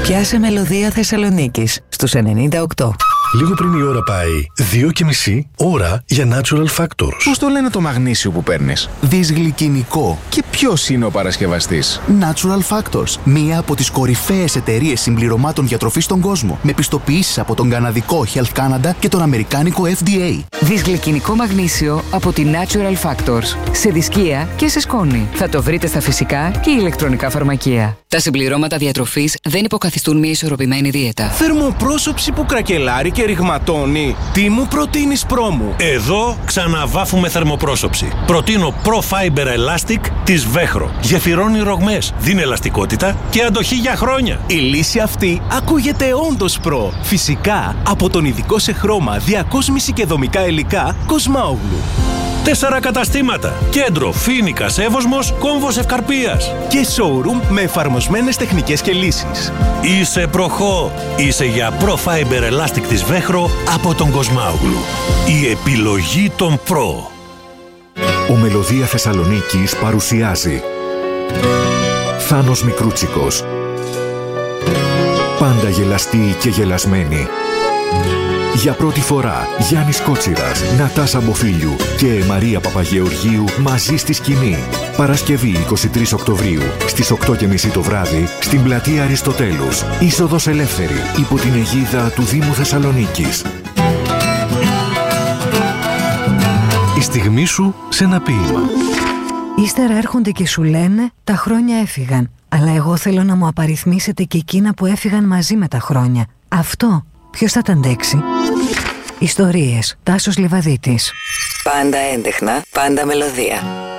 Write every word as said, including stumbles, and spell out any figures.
Πιάσε μελωδία Θεσσαλονίκης στους ενενήντα οκτώ. Λίγο πριν η ώρα πάει δύο και μισή ώρα για Natural Factors. Πώς το λένε το μαγνήσιο που παίρνεις? Δυσγλυκινικό. Και ποιος είναι ο παρασκευαστής? Natural Factors. Μία από τις κορυφαίες εταιρείες συμπληρωμάτων διατροφής στον κόσμο. Με πιστοποιήσεις από τον καναδικό Health Canada και τον αμερικάνικο F D A. Δυσγλυκινικό μαγνήσιο από τη Natural Factors. Σε δισκία και σε σκόνη. Θα το βρείτε στα φυσικά και ηλεκτρονικά φαρμακεία. Τα συμπληρώματα διατροφής δεν υποκαθιστούν μια ισορροπημένη δίαιτα. Θερμοπρόσωψη που κρακελάρει και ρηγματώνει. Τι μου προτείνεις, πρόμου? Εδώ ξαναβάφουμε θερμοπρόσωψη. Προτείνω Pro Fiber Elastic της Βέχρο. Γεφυρώνει ρογμές, δίνει ελαστικότητα και αντοχή για χρόνια. Η λύση αυτή ακούγεται όντως προ. Φυσικά από τον ειδικό σε χρώμα, διακόσμηση και δομικά υλικά Κοσμάογλου. Τέσσερα καταστήματα. Κέντρο, Φοίνικας, Εύωσμος, Κόμβος Ευκαρπίας. Και showroom με εφαρμοσμένες τεχνικές και λύσεις. Είσαι προχώ. Είσαι για Pro Fiber Elastic της Βέχρο από τον Κοσμάογλου. Η επιλογή των Pro. Ο Μελωδία Θεσσαλονίκης παρουσιάζει Θάνος Μικρούτσικος. Πάντα γελαστή και γελασμένη. Για πρώτη φορά Γιάννης Κότσιρας, Νατάσα Μποφίλιου και Μαρία Παπαγεωργίου μαζί στη σκηνή. Παρασκευή εικοστή τρίτη Οκτωβρίου στις οκτώ και μισή το βράδυ στην πλατεία Αριστοτέλους. Είσοδος ελεύθερη υπό την αιγίδα του Δήμου Θεσσαλονίκης. Η στιγμή σου σε ένα ποίημα. Ύστερα έρχονται και σου λένε τα χρόνια έφυγαν. Αλλά εγώ θέλω να μου απαριθμίσετε και εκείνα που έφυγαν μαζί με τα χρόνια. Αυτό ποιος θα τα αντέξει? Ιστορίες. Τάσος Λιβαδίτης. Πάντα έντεχνα, πάντα μελωδία.